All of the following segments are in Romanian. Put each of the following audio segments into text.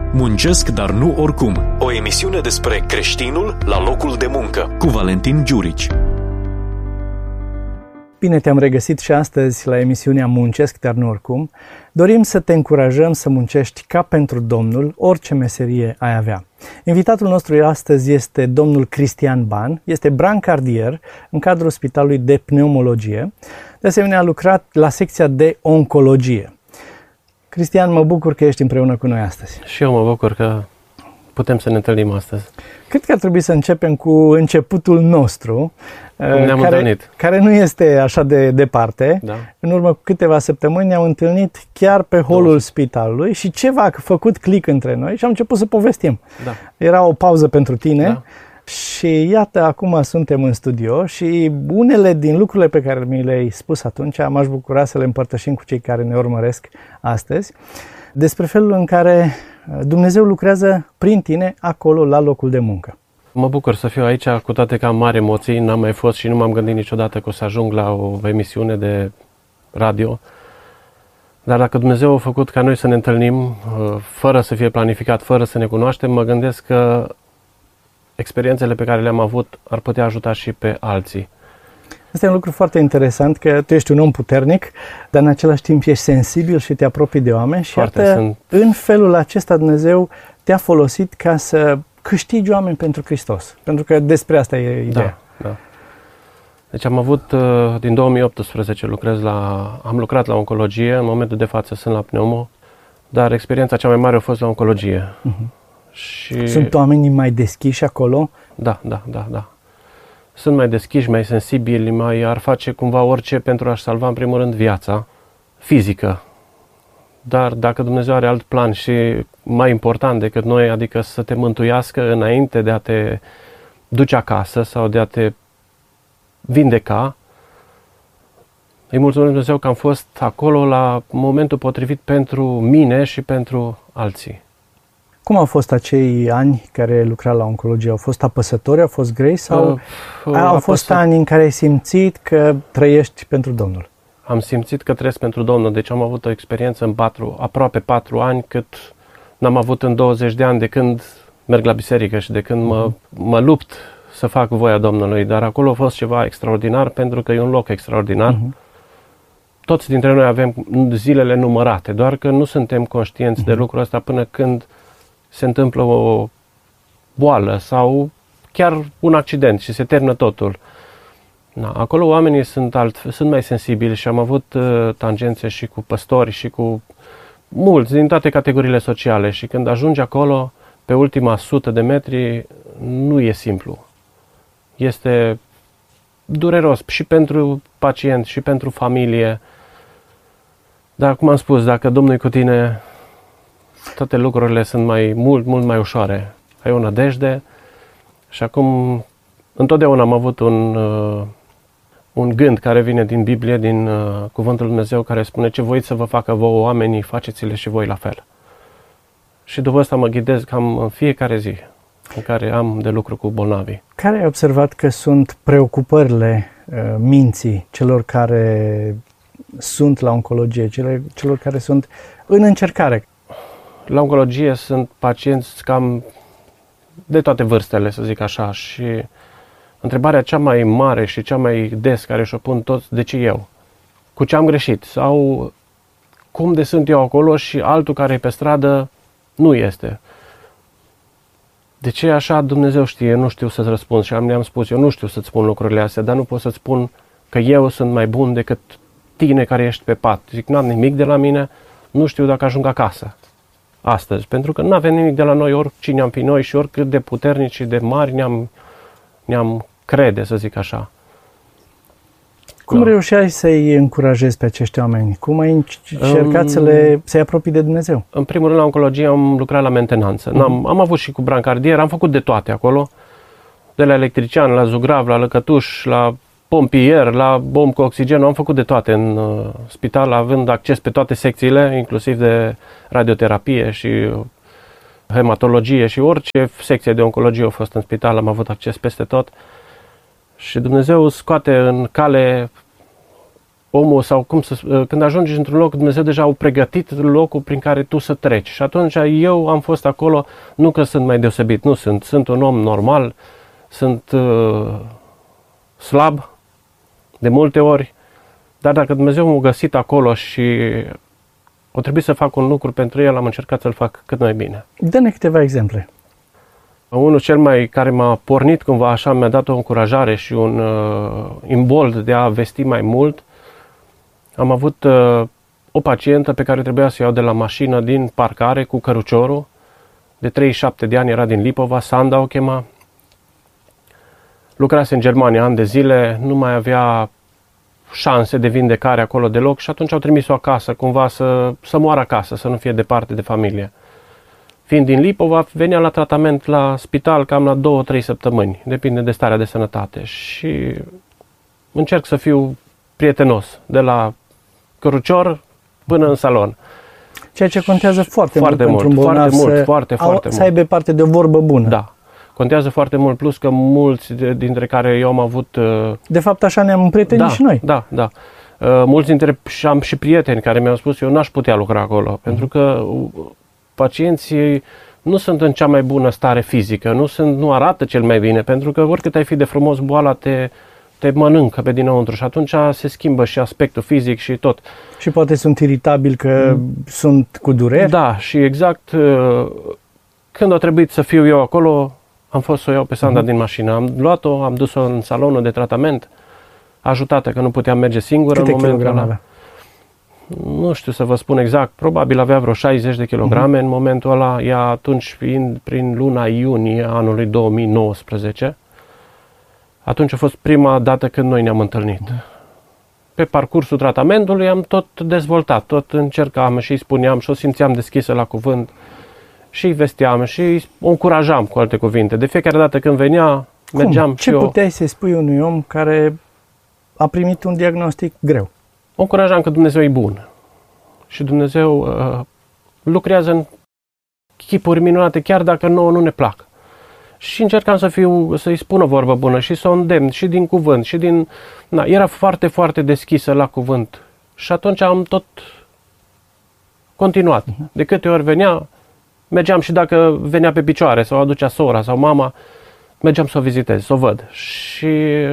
Muncesc, dar nu oricum. O emisiune despre creștinul la locul de muncă, cu Valentin Giurici. Bine te-am regăsit și astăzi la emisiunea Muncesc, dar nu oricum. Dorim să te încurajăm să muncești ca pentru Domnul, orice meserie ai avea. Invitatul nostru astăzi este domnul Cristian Ban, este brancardier în cadrul Spitalului de Pneumologie. De asemenea, a lucrat la secția de oncologie. Cristian, mă bucur că ești împreună cu noi astăzi. Și eu mă bucur că putem să ne întâlnim astăzi. Cred că ar trebui să începem cu începutul nostru, care nu este așa de departe. Da. În urmă cu câteva săptămâni ne-am întâlnit chiar pe holul spitalului și ceva a făcut click între noi și am început să povestim. Da. Era o pauză pentru tine și iată, acum suntem în studio și unele din lucrurile pe care mi le-ai spus atunci m-aș bucura să le împărtășim cu cei care ne urmăresc astăzi, despre felul în care Dumnezeu lucrează prin tine acolo la locul de muncă. Mă bucur să fiu aici, cu toate că am mari emoții, n-am mai fost și nu m-am gândit niciodată că o să ajung la o emisiune de radio. Dar dacă Dumnezeu a făcut ca noi să ne întâlnim fără să fie planificat, fără să ne cunoaștem, mă gândesc că experiențele pe care le-am avut ar putea ajuta și pe alții. Este un lucru foarte interesant, că tu ești un om puternic, dar în același timp ești sensibil și te apropii de oameni și iată, în felul acesta Dumnezeu te-a folosit ca să câștigi oameni pentru Hristos. Pentru că despre asta e ideea. Da. Deci am avut, din 2018 am lucrat la oncologie, în momentul de față sunt la pneumo, dar experiența cea mai mare a fost la oncologie. Și... Sunt oamenii mai deschiși acolo? Da. Sunt mai deschiși, mai sensibili, ar face cumva orice pentru a-și salva în primul rând viața fizică. Dar dacă Dumnezeu are alt plan și mai important decât noi, adică să te mântuiască înainte de a te duce acasă sau de a te vindeca, îi mulțumesc Dumnezeu că am fost acolo la momentul potrivit pentru mine și pentru alții. Cum au fost acei ani care lucra la oncologie? Au fost apăsători, au fost grei sau au fost ani în care ai simțit că trăiești pentru Domnul? Am simțit că trăiesc pentru Domnul, deci am avut o experiență în aproape 4 ani cât n-am avut în 20 de ani de când merg la biserică și de când mă lupt să fac voia Domnului, dar acolo a fost ceva extraordinar pentru că e un loc extraordinar. Toți dintre noi avem zilele numărate, doar că nu suntem conștienți de lucrul ăsta până când se întâmplă o boală sau chiar un accident și se termină totul. Acolo oamenii sunt mai sensibili și am avut tangențe și cu păstori și cu mulți din toate categoriile sociale și când ajungi acolo, pe ultima 100 de metri, nu e simplu. Este dureros și pentru pacient și pentru familie. Dar cum am spus, dacă Domnul e cu tine, toate lucrurile sunt mult mai ușoare. Ai o nădejde și acum întotdeauna am avut un gând care vine din Biblie, din Cuvântul Lui Dumnezeu, care spune: ce voiți să vă facă vouă oamenii, faceți-le și voi la fel. Și după asta mă ghidez cam în fiecare zi în care am de lucru cu bolnavii. Care ai observat că sunt preocupările minții celor care sunt la oncologie, celor care sunt în încercare? La oncologie sunt pacienți cam de toate vârstele, să zic așa, și întrebarea cea mai mare și cea mai des care și-o pun toți: de ce eu? Cu ce am greșit? Sau cum de sunt eu acolo și altul care e pe stradă nu este? De ce așa? Dumnezeu știe, nu știu să-ți răspund. Și le-am spus: eu nu știu să-ți spun lucrurile astea, dar nu pot să-ți spun că eu sunt mai bun decât tine care ești pe pat. Zic, n-am nimic de la mine, nu știu dacă ajung acasă astăzi, pentru că nu avem nimic de la noi, oricine am fi noi și oricât de puternici și de mari ne-am crede, să zic așa. Cum reușeai să-i încurajezi pe acești oameni? Cum ai încercat să-i apropii de Dumnezeu? În primul rând, la oncologie am lucrat la mentenanță. Am avut și cu brancardier, am făcut de toate acolo, de la electrician, la zugrav, la lăcătuș, la pompier, la om cu oxigen, am făcut de toate în spital, având acces pe toate secțiile, inclusiv de radioterapie și hematologie și orice secție de oncologie a fost în spital, am avut acces peste tot. Și Dumnezeu scoate în cale omul sau când ajungi într-un loc, Dumnezeu deja a pregătit locul prin care tu să treci. Și atunci eu am fost acolo, nu că sunt mai deosebit, nu sunt un om normal, sunt slab de multe ori, dar dacă Dumnezeu m-a găsit acolo și o trebuie să fac un lucru pentru el, am încercat să-l fac cât mai bine. Dă-ne câteva exemple. Unul care m-a pornit cumva așa, mi-a dat o încurajare și un imbold de a vesti mai mult. Am avut o pacientă pe care trebuia să iau de la mașină din parcare cu căruciorul. De 37 de ani, era din Lipova, Sanda o chema. Lucrase în Germania ani de zile, nu mai avea șanse de vindecare acolo deloc și atunci au trimis-o acasă, cumva să moară acasă, să nu fie departe de familie. Fiind din Lipova, venea la tratament la spital cam la 2-3 săptămâni, depinde de starea de sănătate. Și încerc să fiu prietenos, de la cărucior până în salon. Ceea ce contează foarte mult pentru un bolnav să aibă parte de o vorbă bună. Da, contează foarte mult, plus că mulți dintre care eu am avut... De fapt, așa ne-am împrietenit și noi. Da. Mulți dintre am și prieteni care mi-au spus eu n-aș putea lucra acolo, pentru că pacienții nu sunt în cea mai bună stare fizică, nu arată cel mai bine, pentru că oricât ai fi de frumos, boala te mănâncă pe dinăuntru și atunci se schimbă și aspectul fizic și tot. Și poate sunt iritabili că sunt cu dureri? Da, și exact când a trebuit să fiu eu acolo, am fost să o iau pe Sanda din mașină. Am luat-o, am dus-o în salonul de tratament, ajutată că nu puteam merge singură. Câte kilograme avea? Nu știu să vă spun exact, probabil avea vreo 60 de kilograme în momentul ăla, ea atunci fiind prin luna iunie anului 2019. Atunci a fost prima dată când noi ne-am întâlnit. Pe parcursul tratamentului am tot dezvoltat, tot încercam și îi spuneam și o simțeam deschisă la cuvânt și îi vesteam și o încurajam, cu alte cuvinte. De fiecare dată când venea, mergeam și eu. Ce puteai să-i spui unui om care a primit un diagnostic greu? O încurajam că Dumnezeu e bun și Dumnezeu lucrează în chipuri minunate, chiar dacă nouă nu ne plac. Și încercam să-i spun o vorbă bună și să o îndemn și din cuvânt și din... era foarte, foarte deschisă la cuvânt și atunci am tot continuat. De câte ori venea, mergeam și dacă venea pe picioare sau aducea sora sau mama, mergeam să o vizitez, să o văd. Și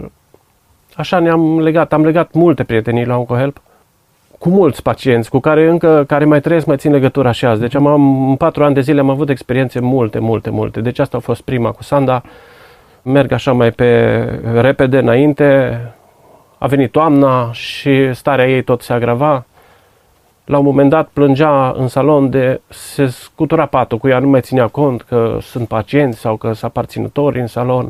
așa am legat multe prietenii la OncoHelp cu mulți pacienți cu care mai trăiesc, mai țin legătura și azi. Deci în 4 ani de zile am avut experiențe multe. Deci asta a fost prima cu Sanda. Merg așa mai repede înainte. A venit toamna și starea ei tot se agrava. La un moment dat plângea în salon se scutura patul cu ea, nu mai ținea cont că sunt pacienți sau că sunt aparținători în salon.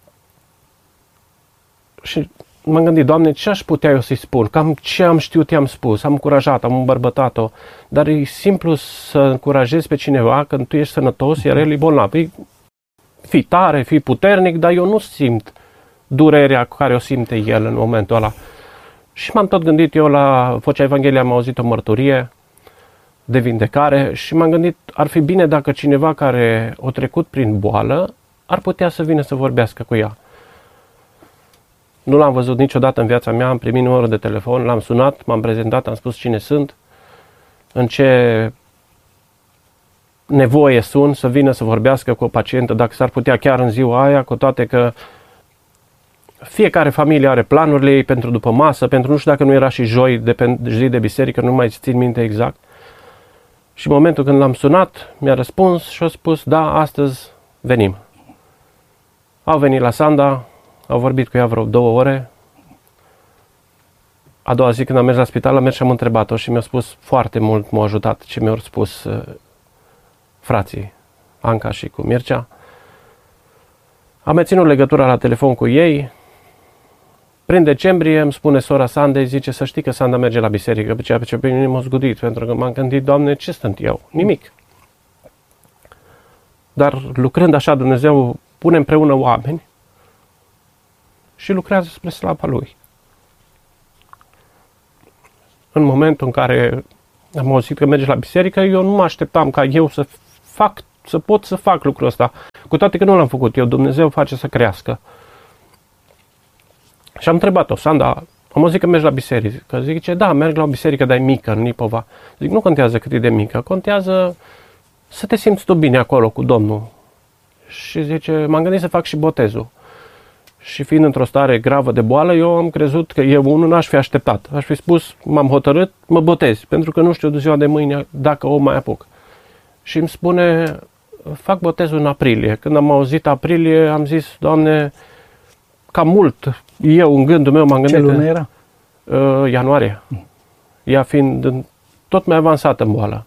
Și m-am gândit, Doamne, ce aș putea eu să-i spun? Cam ce am știut i-am spus, am încurajat, am îmbărbătat-o, dar e simplu să încurajezi pe cineva când tu ești sănătos, iar el e bolnav. Fii tare, fii puternic, dar eu nu simt durerea cu care o simte el în momentul ăla. Și m-am tot gândit eu la Vocea Evangheliei, am auzit o mărturie de vindecare și m-am gândit, ar fi bine dacă cineva care a trecut prin boală ar putea să vină să vorbească cu ea. Nu l-am văzut niciodată în viața mea, am primit numărul de telefon, l-am sunat, m-am prezentat, am spus cine sunt, în ce nevoie sunt să vină să vorbească cu o pacientă, dacă s-ar putea chiar în ziua aia, cu toate că fiecare familie are planurile ei pentru după masă, pentru nu știu dacă nu era și joi, zi de biserică, nu mai țin minte exact. Și în momentul când l-am sunat, mi-a răspuns și a spus, da, astăzi venim. Au venit la Sanda, au vorbit cu ea vreo 2 ore. A doua zi când am mers la spital, am mers și am întrebat-o și mi-a spus foarte mult, m-a ajutat ce mi-au spus frații, Anca și cu Mircea. Am mai ținut legătura la telefon cu ei. Prin decembrie îmi spune sora Sandei, zice să știi că Sanda merge la biserică, ceea ce pe mine m-a zgudit, pentru că m-am gândit, Doamne, ce sunt eu? Nimic. Dar lucrând așa, Dumnezeu pune împreună oameni și lucrează spre slava Lui. În momentul în care am auzit că merge la biserică, eu nu mă așteptam ca eu să pot să fac lucrul ăsta. Cu toate că nu l-am făcut eu, Dumnezeu face să crească. Și am întrebat-o, Sanda, Am auzit că mergi la biserică. Zice, da, merg la o biserică, dar e mică, în Lipova. Zic, nu contează cât e de mică, contează să te simți tu bine acolo cu Domnul. Și zice, m-am gândit să fac și botezul. Și fiind într-o stare gravă de boală, eu am crezut că eu unul n-aș fi așteptat. Aș fi spus, m-am hotărât, mă botez, pentru că nu știu de ziua de mâine dacă o mai apuc. Și îmi spune, fac botezul în aprilie. Când am auzit aprilie, am zis, Doamne, cam mult. Eu, în gândul meu, m-am gândit... Ce lună era? Ianuarie. Ea fiind tot mai avansată în boală.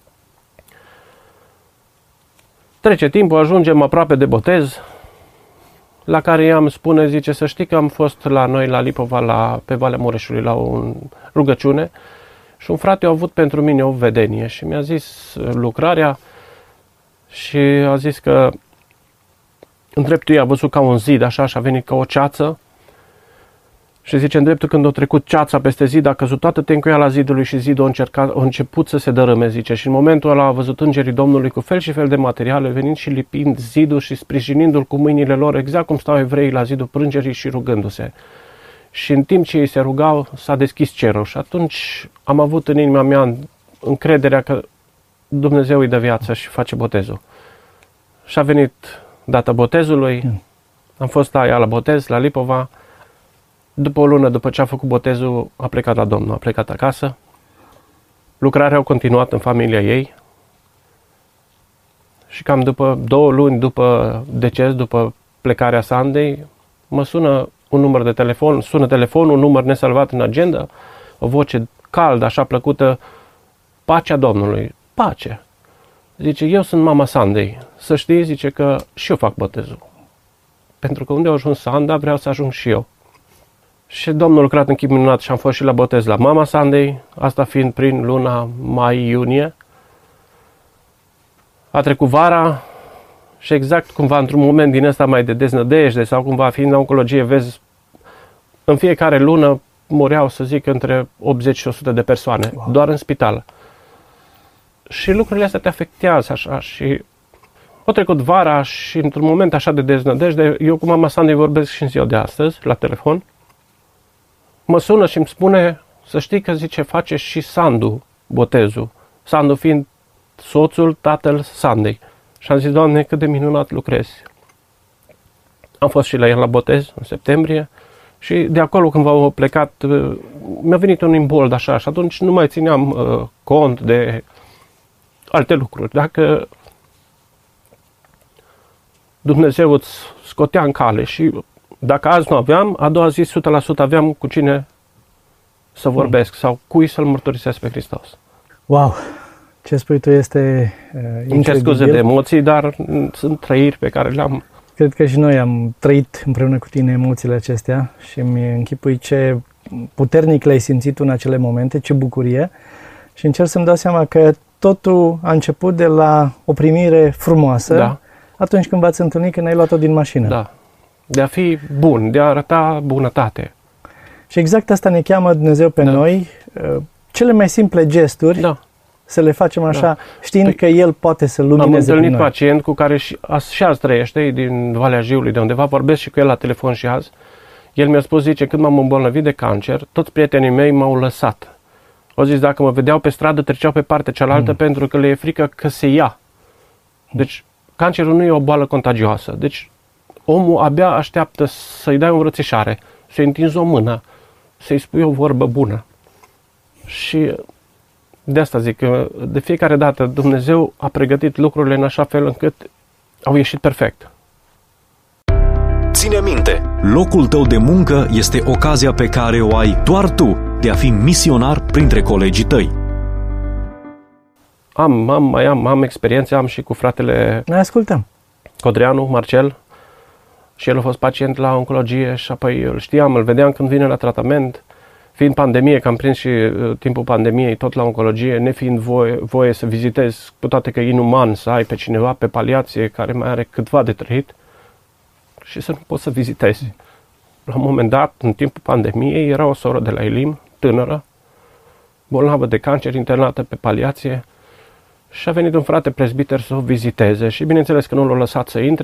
Trece timpul, ajungem aproape de botez, la care ea îmi spune, zice, să știi că am fost la noi, la Lipova, pe Valea Mureșului, la o rugăciune și un frate a avut pentru mine o vedenie și mi-a zis lucrarea și a zis că în dreptul ei a văzut ca un zid, așa, și a venit ca o ceață și zice, în dreptul când a trecut ceața peste zid, a căzut toată tencuiala zidului și zidul a început să se dărâme, zice, și în momentul ăla a văzut îngerii Domnului cu fel și fel de materiale, venind și lipind zidul și sprijinindu-l cu mâinile lor, exact cum stau evreii la zidul prângerii și rugându-se. Și în timp ce ei se rugau, s-a deschis cerul și atunci am avut în inima mea încrederea că Dumnezeu îi dă viață și face botezul. Și a venit data botezului, am fost la ea la botez, la Lipova. După o lună, după ce a făcut botezul, a plecat la Domnul, a plecat acasă. Lucrarea a continuat în familia ei. Și cam după 2 luni după deces, după plecarea Sandei, mă sună un număr de telefon, sună telefonul, un număr nesalvat în agenda, o voce caldă, așa plăcută, pacea Domnului, pace. Zice, eu sunt mama Sandei, să știi, zice că și eu fac botezul. Pentru că unde a ajuns Sanda, vreau să ajung și eu. Și Domnul a lucrat în chip minunat și am fost și la botez la mama Sandei, asta fiind prin luna mai-iunie. A trecut vara și exact cumva într-un moment din ăsta mai de deznădejde sau cumva fiind la oncologie, vezi, în fiecare lună mureau, să zic, între 80 și 100 de persoane, doar în spital. Și lucrurile astea te afectează așa și a trecut vara și într-un moment așa de deznădejde, eu cu mama Sandei vorbesc și în ziua de astăzi, la telefon. Mă sună și îmi spune, să știi că, zice, face și Sandu botezul. Sandu fiind soțul, tatăl Sandei. Și am zis, Doamne, cât de minunat lucrezi. Am fost și la el la botez în septembrie și de acolo când v-au plecat, mi-a venit un imbold așa și atunci nu mai țineam cont de alte lucruri. Dacă Dumnezeu îți scotea în cale și dacă azi nu aveam, a doua zi 100% aveam cu cine să vorbesc sau cui să-L mărturisesc pe Hristos. Wow! Ce spui tu este incredibil. Îmi cer scuze de emoții, dar sunt trăiri pe care le-am. Cred că și noi am trăit împreună cu tine emoțiile acestea și îmi închipui ce puternic le-ai simțit în acele momente, ce bucurie. Și încerc să-mi dau seama că totul a început de la o primire frumoasă, Da. Atunci când v-ați întâlnit, când ai luat-o din mașină. Da. De a fi bun, de a arăta bunătate. Și exact asta ne cheamă Dumnezeu pe noi, cele mai simple gesturi, Da. să le facem așa, știind că El poate să lumineze Am prin întâlnit noi. pacient cu care și azi trăiește, e din Valea Jiului, de undeva, vorbesc și cu el la telefon și azi. El mi-a spus, zice, când m-am îmbolnăvit de cancer, toți prietenii mei m-au lăsat. Au zis, dacă mă vedeau pe stradă, treceau pe partea cealaltă pentru că le e frică că se ia. Deci, cancerul nu e o boală contagioasă. Deci, omul abia așteaptă să-i dai o îmbrățișare, să-i întinzi o mână, să-i spui o vorbă bună. Și de asta zic că de fiecare dată Dumnezeu a pregătit lucrurile în așa fel încât au ieșit perfect. Ține minte, locul tău de muncă este ocazia pe care o ai doar tu de a fi misionar printre colegii tăi. Am experiențe, am și cu fratele Noi ascultăm. Codreanu, Marcel, și el a fost pacient la oncologie și apoi îl știam, îl vedeam când vine la tratament, fiind pandemie, că am prins și timpul pandemiei tot la oncologie, nefiind voie să vizitez, cu toate că e inuman să ai pe cineva pe paliație care mai are câtva de trăit și să nu poți să vizitezi. La un moment dat, în timpul pandemiei, era o soră de la Elim, tânără, bolnavă de cancer, internată pe paliație și a venit un frate prezbiter să o viziteze și bineînțeles că nu l-a lăsat să intre.